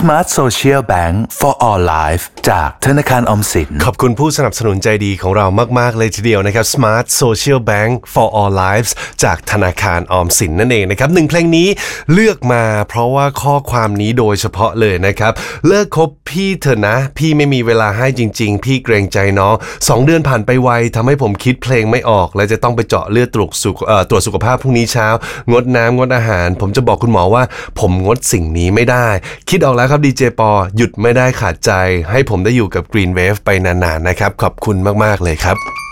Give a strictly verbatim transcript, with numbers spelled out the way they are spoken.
Smart Social Bank for All Life จากธนาคารออมสินขอบคุณผู้สนับสนุนใจดีของเรามากๆเลยทีเดียวนะครับ Smart Social Bank for All Lives จากธนาคารออมสินนั่นเองนะครับหนึ่งเพลงนี้เลือกมาเพราะว่าข้อความนี้โดยเฉพาะเลยนะครับเลิกคบพี่เถอะนะพี่ไม่มีเวลาให้จริงๆพี่เกรงใจน้องสองเดือนผ่านไปไวทำให้ผมคิดเพลงไม่ออกและจะต้องไปเจาะเลือดตรวจสุขเอ่อตรวจสุขภาพพรุ่งนี้เช้างดน้ำงดอาหารผมจะบอกคุณหมอว่าผมงดสิ่งนี้ไม่ได้คิดออกแล้วครับดีเจปอหยุดไม่ได้ขาดใจให้ผมได้อยู่กับ Green Wave ไปนานๆนะครับขอบคุณมากๆเลยครับ